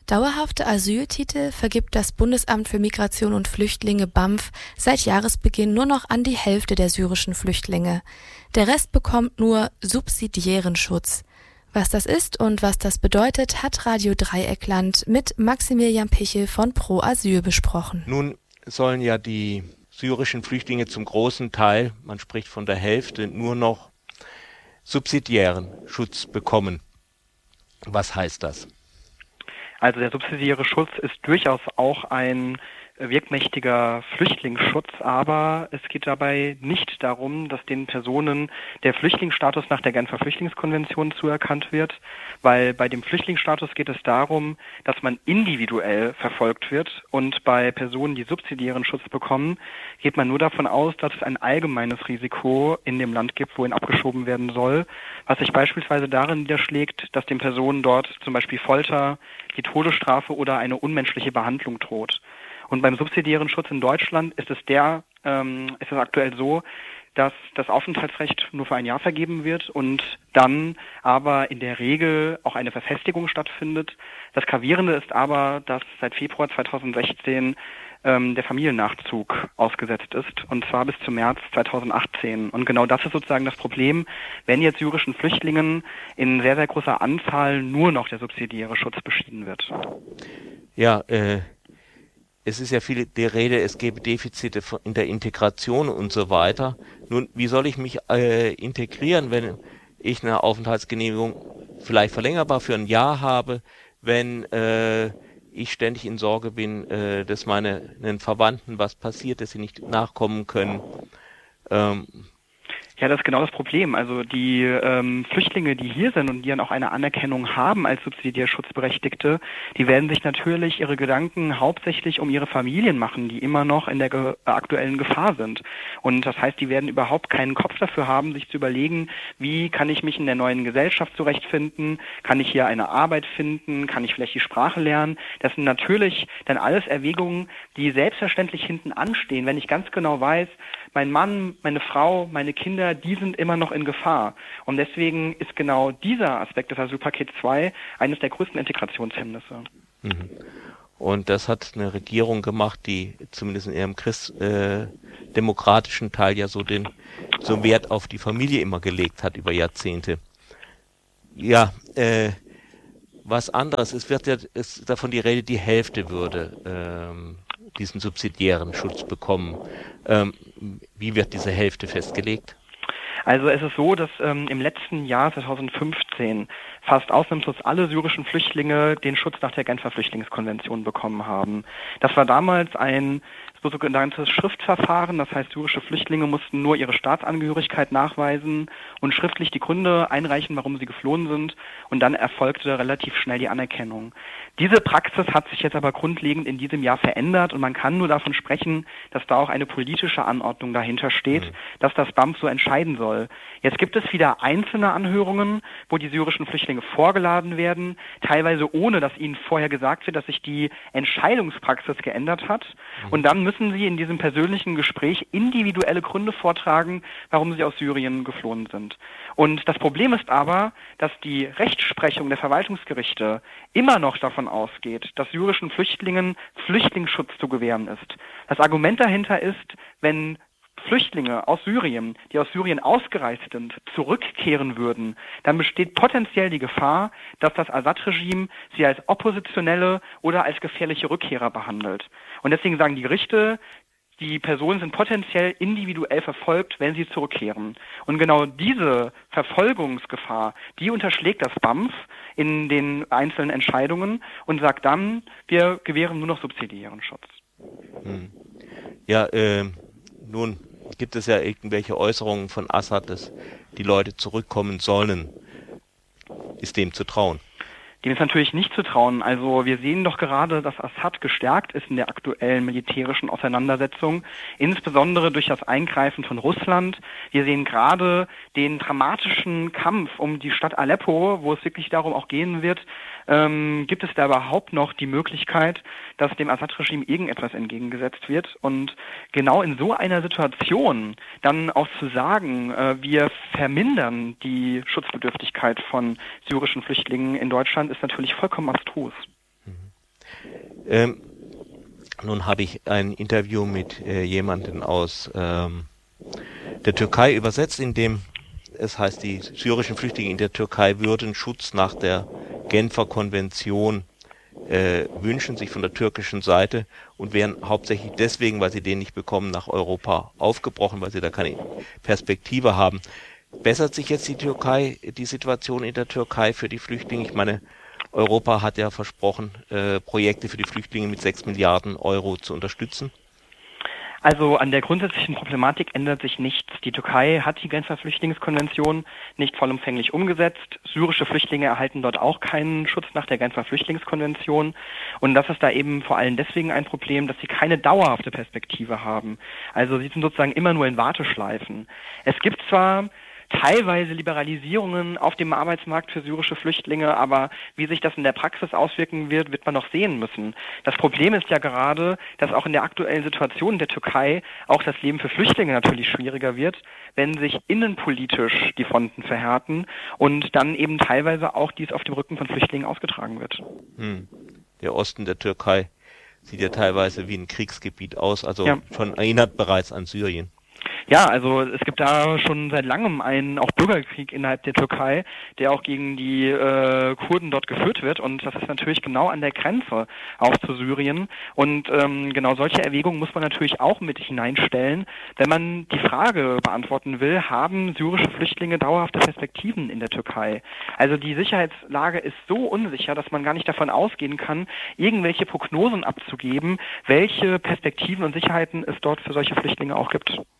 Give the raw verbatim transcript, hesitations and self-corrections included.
Dauerhafte Asyltitel vergibt das Bundesamt für Migration und Flüchtlinge B A M F seit Jahresbeginn nur noch an die Hälfte der syrischen Flüchtlinge. Der Rest bekommt nur subsidiären Schutz. Was das ist und was das bedeutet, hat Radio Dreieckland mit Maximilian Pichel von Pro Asyl besprochen. Nun sollen ja die syrischen Flüchtlinge zum großen Teil, man spricht von der Hälfte, nur noch subsidiären Schutz bekommen. Was heißt das? Also der subsidiäre Schutz ist durchaus auch ein wirkmächtiger Flüchtlingsschutz, aber es geht dabei nicht darum, dass den Personen der Flüchtlingsstatus nach der Genfer Flüchtlingskonvention zuerkannt wird, weil bei dem Flüchtlingsstatus geht es darum, dass man individuell verfolgt wird, und bei Personen, die subsidiären Schutz bekommen, geht man nur davon aus, dass es ein allgemeines Risiko in dem Land gibt, wohin abgeschoben werden soll, was sich beispielsweise darin niederschlägt, dass den Personen dort zum Beispiel Folter, die Todesstrafe oder eine unmenschliche Behandlung droht. Und beim subsidiären Schutz in Deutschland ist es der, ähm, ist es aktuell so, dass das Aufenthaltsrecht nur für ein Jahr vergeben wird und dann aber in der Regel auch eine Verfestigung stattfindet. Das Gravierende ist aber, dass seit Februar zweitausendsechzehn ähm, der Familiennachzug ausgesetzt ist, und zwar bis zum März zweitausendachtzehn. Und genau das ist sozusagen das Problem, wenn jetzt syrischen Flüchtlingen in sehr, sehr großer Anzahl nur noch der subsidiäre Schutz beschieden wird. Ja, äh... Es ist ja viel die Rede, es gäbe Defizite in der Integration und so weiter. Nun, wie soll ich mich äh, integrieren, wenn ich eine Aufenthaltsgenehmigung vielleicht verlängerbar für ein Jahr habe, wenn äh, ich ständig in Sorge bin, äh, dass meinen Verwandten was passiert, dass sie nicht nachkommen können? Ähm, Ja, das ist genau das Problem. Also die ähm, Flüchtlinge, die hier sind und die dann auch eine Anerkennung haben als Subsidiärschutzberechtigte, die werden sich natürlich ihre Gedanken hauptsächlich um ihre Familien machen, die immer noch in der ge- aktuellen Gefahr sind. Und das heißt, die werden überhaupt keinen Kopf dafür haben, sich zu überlegen, wie kann ich mich in der neuen Gesellschaft zurechtfinden, kann ich hier eine Arbeit finden, kann ich vielleicht die Sprache lernen. Das sind natürlich dann alles Erwägungen, die selbstverständlich hinten anstehen, wenn ich ganz genau weiß, mein Mann, meine Frau, meine Kinder, die sind immer noch in Gefahr. Und deswegen ist genau dieser Aspekt des Asylpaket zwei eines der größten Integrationshemmnisse. Mhm. Und das hat eine Regierung gemacht, die zumindest in ihrem christdemokratischen Teil ja so den so Wert auf die Familie immer gelegt hat über Jahrzehnte. Ja, äh, was anderes, es wird ja ist davon die Rede, die Hälfte würde ähm, diesen subsidiären Schutz bekommen. Ähm, wie wird diese Hälfte festgelegt? Also es ist so, dass ähm, im letzten Jahr zweitausendfünfzehn fast ausnahmslos alle syrischen Flüchtlinge den Schutz nach der Genfer Flüchtlingskonvention bekommen haben. Das war damals ein sogenanntes Schriftverfahren, das heißt, syrische Flüchtlinge mussten nur ihre Staatsangehörigkeit nachweisen und schriftlich die Gründe einreichen, warum sie geflohen sind, und dann erfolgte relativ schnell die Anerkennung. Diese Praxis hat sich jetzt aber grundlegend in diesem Jahr verändert, und man kann nur davon sprechen, dass da auch eine politische Anordnung dahinter steht, mhm. dass das B A M F so entscheiden soll. Jetzt gibt es wieder einzelne Anhörungen, wo die syrischen Flüchtlinge vorgeladen werden, teilweise ohne, dass ihnen vorher gesagt wird, dass sich die Entscheidungspraxis geändert hat, mhm. und dann müssen sie in diesem persönlichen Gespräch individuelle Gründe vortragen, warum sie aus Syrien geflohen sind. Und das Problem ist aber, dass die Rechtsprechung der Verwaltungsgerichte immer noch davon ausgeht, dass syrischen Flüchtlingen Flüchtlingsschutz zu gewähren ist. Das Argument dahinter ist, wenn Flüchtlinge aus Syrien, die aus Syrien ausgereist sind, zurückkehren würden, dann besteht potenziell die Gefahr, dass das Assad-Regime sie als Oppositionelle oder als gefährliche Rückkehrer behandelt. Und deswegen sagen die Gerichte, die Personen sind potenziell individuell verfolgt, wenn sie zurückkehren. Und genau diese Verfolgungsgefahr, die unterschlägt das B A M F in den einzelnen Entscheidungen und sagt dann, wir gewähren nur noch subsidiären Schutz. Hm. Ja, äh, nun gibt es ja irgendwelche Äußerungen von Assad, dass die Leute zurückkommen sollen. Ist dem zu trauen? Dem ist natürlich nicht zu trauen. Also wir sehen doch gerade, dass Assad gestärkt ist in der aktuellen militärischen Auseinandersetzung, insbesondere durch das Eingreifen von Russland. Wir sehen gerade den dramatischen Kampf um die Stadt Aleppo, wo es wirklich darum auch gehen wird, ähm, gibt es da überhaupt noch die Möglichkeit, dass dem Assad-Regime irgendetwas entgegengesetzt wird. Und genau in so einer Situation dann auch zu sagen, äh, wir vermindern die Schutzbedürftigkeit von syrischen Flüchtlingen in Deutschland, ist natürlich vollkommen abstrus. Ähm, nun habe ich ein Interview mit äh, jemandem aus ähm, der Türkei übersetzt, in dem es heißt, die syrischen Flüchtlinge in der Türkei würden Schutz nach der Genfer Konvention äh, wünschen, sich von der türkischen Seite, und wären hauptsächlich deswegen, weil sie den nicht bekommen, nach Europa aufgebrochen, weil sie da keine Perspektive haben. Bessert sich jetzt die Türkei, die Situation in der Türkei für die Flüchtlinge? Ich meine, Europa hat ja versprochen, äh, Projekte für die Flüchtlinge mit sechs Milliarden Euro zu unterstützen. Also an der grundsätzlichen Problematik ändert sich nichts. Die Türkei hat die Genfer Flüchtlingskonvention nicht vollumfänglich umgesetzt. Syrische Flüchtlinge erhalten dort auch keinen Schutz nach der Genfer Flüchtlingskonvention. Und das ist da eben vor allem deswegen ein Problem, dass sie keine dauerhafte Perspektive haben. Also sie sind sozusagen immer nur in Warteschleifen. Es gibt zwar teilweise Liberalisierungen auf dem Arbeitsmarkt für syrische Flüchtlinge, aber wie sich das in der Praxis auswirken wird, wird man noch sehen müssen. Das Problem ist ja gerade, dass auch in der aktuellen Situation der Türkei auch das Leben für Flüchtlinge natürlich schwieriger wird, wenn sich innenpolitisch die Fronten verhärten und dann eben teilweise auch dies auf dem Rücken von Flüchtlingen ausgetragen wird. Hm. Der Osten der Türkei sieht ja teilweise wie ein Kriegsgebiet aus, also ja. schon erinnert bereits an Syrien. Ja, also es gibt da schon seit langem einen auch Bürgerkrieg innerhalb der Türkei, der auch gegen die äh, Kurden dort geführt wird, und das ist natürlich genau an der Grenze auch zu Syrien, und ähm, genau solche Erwägungen muss man natürlich auch mit hineinstellen, wenn man die Frage beantworten will, haben syrische Flüchtlinge dauerhafte Perspektiven in der Türkei? Also die Sicherheitslage ist so unsicher, dass man gar nicht davon ausgehen kann, irgendwelche Prognosen abzugeben, welche Perspektiven und Sicherheiten es dort für solche Flüchtlinge auch gibt.